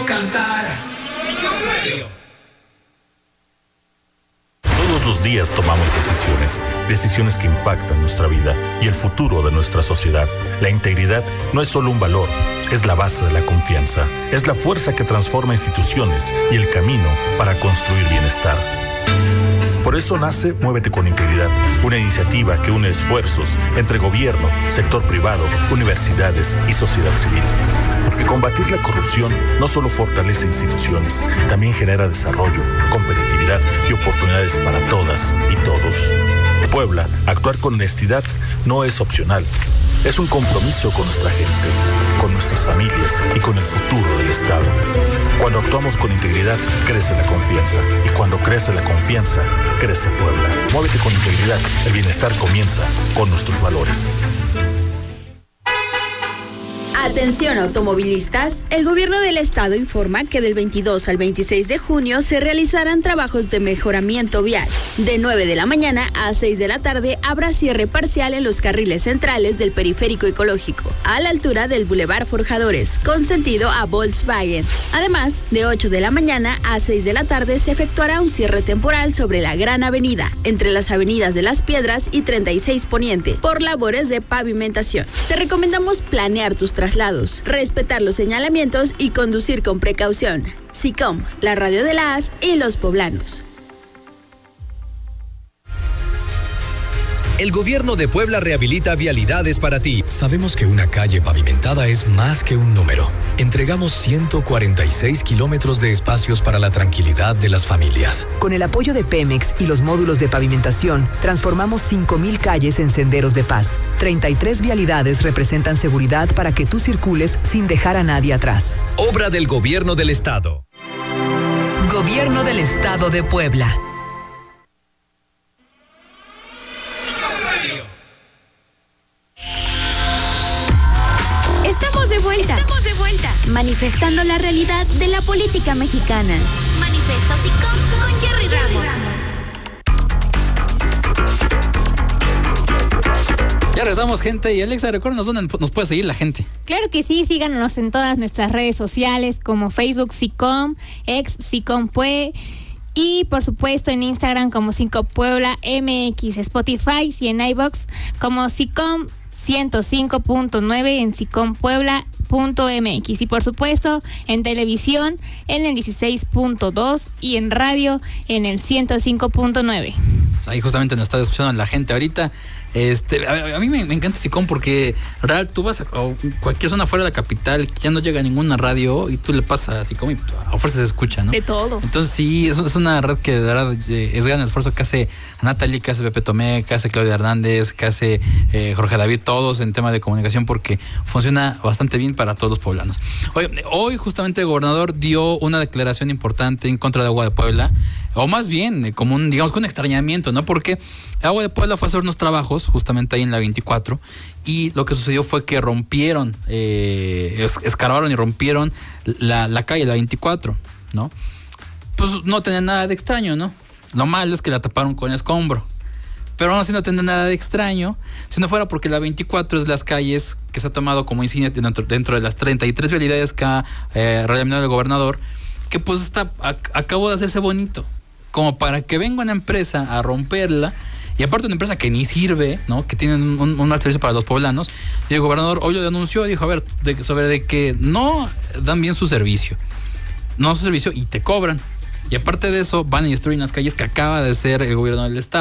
quiero cantar. Todos los días tomamos decisiones que impactan nuestra vida y el futuro de nuestra sociedad. La integridad no es solo un valor, es la base de la confianza, es la fuerza que transforma instituciones y el camino para construir bienestar. Por eso nace Muévete con Integridad, una iniciativa que une esfuerzos entre gobierno, sector privado, universidades y sociedad civil. Porque combatir la corrupción no solo fortalece instituciones, también genera desarrollo, competitividad y oportunidades para todas y todos. Puebla, actuar con honestidad no es opcional. Es un compromiso con nuestra gente, con nuestras familias y con el futuro del Estado. Cuando actuamos con integridad, crece la confianza. Y cuando crece la confianza, crece Puebla. Muévete con integridad. El bienestar comienza con nuestros valores. Atención automovilistas, el gobierno del estado informa que del 22 al 26 de junio se realizarán trabajos de mejoramiento vial. De 9 de la mañana a 6 de la tarde habrá cierre parcial en los carriles centrales del periférico ecológico, a la altura del Boulevard Forjadores, con sentido a Volkswagen. Además, de 8 de la mañana a 6 de la tarde se efectuará un cierre temporal sobre la Gran Avenida, entre las avenidas de Las Piedras y 36 Poniente, por labores de pavimentación. Te recomendamos planear tus traslados, respetar los señalamientos y conducir con precaución. SICOM, la radio de la AS y los poblanos. El gobierno de Puebla rehabilita vialidades para ti. Sabemos que una calle pavimentada es más que un número. Entregamos 146 kilómetros de espacios para la tranquilidad de las familias. Con el apoyo de Pemex y los módulos de pavimentación, transformamos 5,000 calles en senderos de paz. 33 vialidades representan seguridad para que tú circules sin dejar a nadie atrás. Obra del Gobierno del Estado. Gobierno del Estado de Puebla. Estamos de vuelta. Manifestando la realidad de la política mexicana. Manifiesto SICOM con Jerry Ramos. Ya regresamos, gente. Y Alexa, recuérdanos dónde nos puede seguir la gente. Claro que sí, síganos en todas nuestras redes sociales como Facebook SICOM, ex SICOM Pue, y por supuesto en Instagram como SICOM Puebla MX, Spotify y en iVoox como SICOM 105.9 en SICOMPuebla.mx y por supuesto en televisión en el 16.2 y en radio en el 105.9. Ahí justamente nos está escuchando la gente ahorita. A mí me encanta SICOM porque real tú vas a cualquier zona fuera de la capital, ya no llega ninguna radio y tú le pasas a SICOM y a fuerza se escucha, ¿no? De todo. Entonces sí, es una red que de verdad es gran esfuerzo que hace Natalie, que hace Pepe Tomé, que hace Claudia Hernández, que hace Jorge David, todos en tema de comunicación porque funciona bastante bien para todos los poblanos. Hoy justamente el gobernador dio una declaración importante en contra de Agua de Puebla, o más bien como un extrañamiento, ¿no? Porque Agua de Puebla fue a hacer unos trabajos justamente ahí en la 24 y lo que sucedió fue que rompieron, escarbaron y rompieron la calle, la 24, ¿no? Pues no tenía nada de extraño, ¿no? Lo malo es que la taparon con escombro. Pero aún así no tendría nada de extraño si no fuera porque la 24 es de las calles que se ha tomado como insignia dentro de las 33 vialidades que ha realizado el gobernador, que pues acabó de hacerse bonito, como para que venga una empresa a romperla, y aparte una empresa que ni sirve, ¿no? Que tiene un mal servicio para los poblanos, y el gobernador hoy lo denunció, dijo, a ver, sobre que no dan bien su servicio y te cobran, y aparte de eso van a destruir las calles que acaba de hacer el gobierno del estado.